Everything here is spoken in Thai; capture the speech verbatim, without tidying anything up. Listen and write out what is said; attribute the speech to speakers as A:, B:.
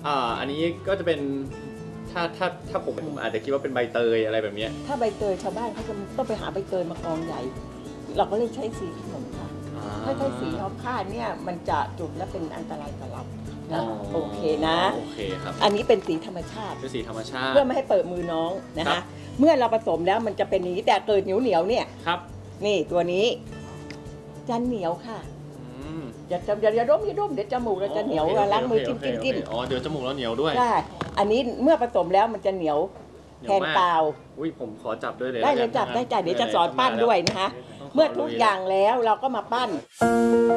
A: อ่าอันนี้ก็จะเป็นถ้าถ้าถ้าผมผมอาจจะคิดว่าเป็นใบเตยอะไรแบบนี้
B: ถ้าใบเตยชาวบ้านเขาจะต้องไปหาใบเตยมากองใหญ่เราก็เลยใช้สีขนมค่ะถ้าใช้สีทอผ้าเนี่ยมันจะจุดและเป็นอันตรายต่อเรานะโอเคนะ
A: โอเคครับ
B: อันนี้เป็นสีธรรมชาติ
A: เป็นสีธรรมชาติ
B: เพื่อไม่ให้เปิดมือน้องนะคะเมื่อเราผสมแล้วมันจะเป็นอย่างนี้แต่เกิดเหนียวเหนียวเนี่ย
A: ครับ
B: นี่ตัวนี้จะเหนียวค่ะอย่าอย่าอย่าด้มอย่าด้มเดี๋ยวจมูกเราจะเหนียวล้างมือจิ้มจิ้มจิ้ม
A: อ๋อเดี๋ยวจมูกเราเหนียวด้วย
B: ใช่อันนี้เมื่อผสมแล้วมันจะเหนียวแทนกาว
A: อุ้ยผมขอจับด้วยเลย
B: ได้เลยจับได้จ้ะเดี๋ยวจะสอนปั้นด้วยนะคะเมื่อทุกอย่างแล้วเราก็มาปั้น